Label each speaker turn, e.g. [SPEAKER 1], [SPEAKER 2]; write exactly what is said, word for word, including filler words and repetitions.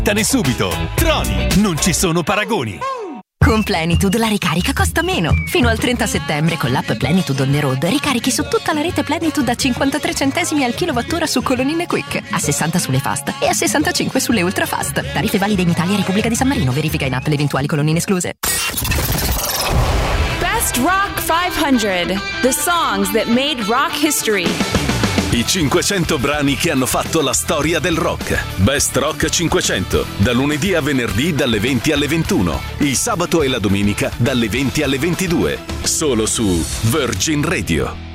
[SPEAKER 1] Tane subito. Troni, non ci sono paragoni.
[SPEAKER 2] Con Plenitude la ricarica costa meno. Fino al trenta settembre con l'app Plenitude on the road ricarichi su tutta la rete Plenitude a cinquantatré centesimi al kilowattora su colonnine Quick, a sessanta sulle fast e a sessantacinque sulle ultra fast. Tariffe valide in Italia e Repubblica di San Marino. Verifica in app le eventuali colonnine escluse.
[SPEAKER 3] Best Rock cinquecento. The songs that made rock history.
[SPEAKER 1] I cinquecento brani che hanno fatto la storia del rock. Best Rock cinquecento. Da lunedì a venerdì dalle venti alle ventuno. Il sabato e la domenica dalle venti alle ventidue. Solo su Virgin Radio.